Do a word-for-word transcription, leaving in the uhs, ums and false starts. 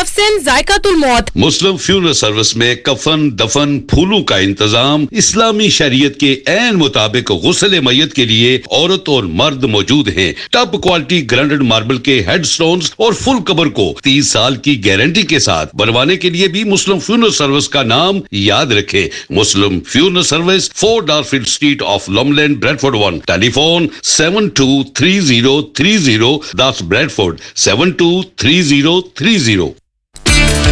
तफसीन जायकातुल मौत। मुस्लिम funeral service में कफन, दफन, फूलों का इंतजाम इस्लामी शरीयत के ऐन मुताबिक गुस्ल मैयत के लिए औरत और मर्द मौजूद हैं। टॉप क्वालिटी ग्राइंडेड मार्बल के हेड स्टोन्स और फुल कबर को तीस साल की गारंटी के साथ बनवाने के लिए भी मुस्लिम फ्यूनरल सर्विस का नाम याद रखें। मुस्लिम funeral service, four डार्फील्ड street of लॉमलैंड, Bradford one. Telephone seven to three zero three zero, that's Bradford seven two three zero three zero।